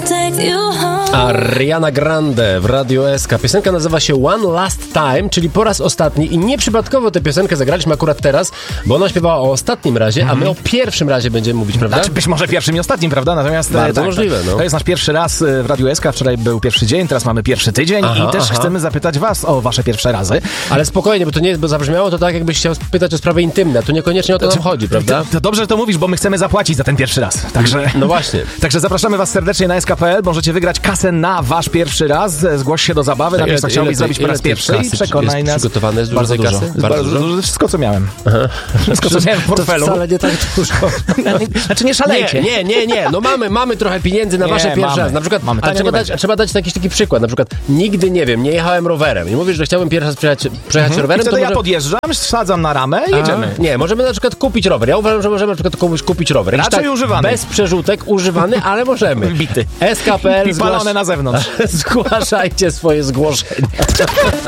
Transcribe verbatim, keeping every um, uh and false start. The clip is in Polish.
Ariana Grande w Radiu S K. Piosenka nazywa się One Last Time, czyli po raz ostatni, i nieprzypadkowo tę piosenkę zagraliśmy akurat teraz, bo ona śpiewała o ostatnim razie, a my o pierwszym razie będziemy mówić, prawda? Znaczy być może pierwszym i ostatnim, prawda? Natomiast bardzo tak, możliwe, tak. no. To jest nasz pierwszy raz w Radiu S K. Wczoraj był pierwszy dzień, teraz mamy pierwszy tydzień aha, i też aha. chcemy zapytać was o wasze pierwsze razy. Ale spokojnie, bo to nie jest, bo zabrzmiało to tak, jakbyś chciał pytać o sprawy intymne, a tu niekoniecznie o to nam chodzi, prawda? To, to dobrze, że to mówisz, bo my chcemy zapłacić za ten pierwszy raz. Także, no właśnie. Także zapraszamy was serdecznie na S K kropka P L. Możecie wygrać kasę na wasz pierwszy raz. Zgłoś się do zabawy, tak, tak chciałbyś zrobić po raz pierwszy i przekonaj nas. Przygotowane jest bardzo dużo dużo. kasy? Jest bardzo dużo. dużo. Wszystko, co miałem. Aha. Wszystko, co miałem w portfelu. To wcale nie tak dużo. Znaczy nie szalejcie. Nie, nie, nie, nie. No mamy, mamy trochę pieniędzy na nie, wasze pierwsze mamy. raz. Na przykład, mamy. ale trzeba dać, trzeba dać jakiś taki przykład. Na przykład nigdy, nie wiem, nie jechałem rowerem i mówisz, że chciałbym pierwszy raz przejechać, przejechać mhm. rowerem. I wtedy to ja może... podjeżdżam, wsadzam na ramę i jedziemy. Aha. Nie, możemy na przykład kupić rower. Ja uważam, że możemy na przykład komuś kupić rower. Raczej tak, używany. Bez przerzutek, używany, ale możemy. Bity. S K kropka P L I palone na zewnątrz. Zgłaszajcie swoje zgłoszenia.